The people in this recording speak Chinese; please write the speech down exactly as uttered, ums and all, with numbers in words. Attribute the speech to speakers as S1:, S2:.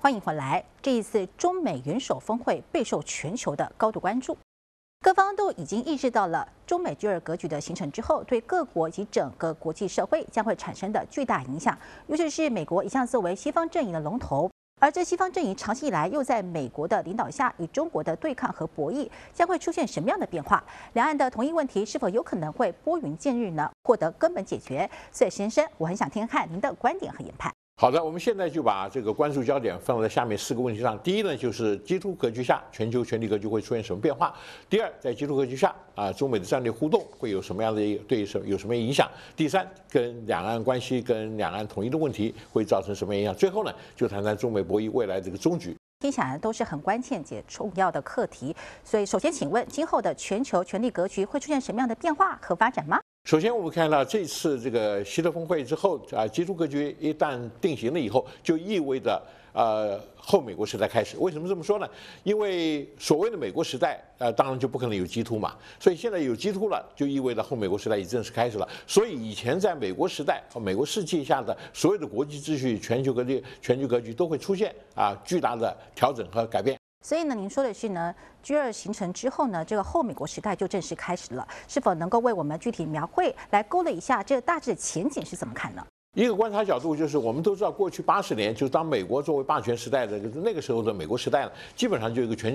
S1: 欢迎回来。这一次中美元首峰会备受全球的高度关注，各方都已经意识到了中美 G 二格局的形成之后，对各国及整个国际社会将会产生的巨大影响。尤其是美国一向作为西方阵营的龙头，而这西方阵营长期以来又在美国的领导下与中国的对抗和博弈，将会出现什么样的变化？两岸的同一问题是否有可能会拨云见日呢？获得根本解决？所以，先生，我很想听听看您的观点和研判。
S2: 好的，我们现在就把这个关注焦点放在下面四个问题上。第一呢，就是基督格局下全球权力格局会出现什么变化？第二，在基督格局下啊，中美的战略互动会有什么样的对什有什么影响？第三，跟两岸关系跟两岸统一的问题会造成什么影响？最后呢，就谈谈中美博弈未来这个终局。
S1: 听起来都是很关键且重要的课题。所以，首先请问，今后的全球权力格局会出现什么样的变化和发展吗？
S2: 首先，我们看到这次这个希特峰会之后啊，基督格局一旦定型了以后，就意味着呃后美国时代开始。为什么这么说呢？因为所谓的美国时代，呃，当然就不可能有基督嘛，所以现在有基督了，就意味着后美国时代已正式开始了。所以以前在美国时代和美国世界下的所有的国际秩序、全球格局、全球格局都会出现啊巨大的调整和改变。
S1: 所以呢，您说的是呢 ，G 二形成之后呢，这个后美国时代就正式开始了。是否能够为我们具体描绘，来勾勒一下这个大致的前景是怎么看呢？
S2: 一个观察角度就是，我们都知道，过去八十年，就是当美国作为霸权时代的那个时候的美国时代呢，基本上就有一个全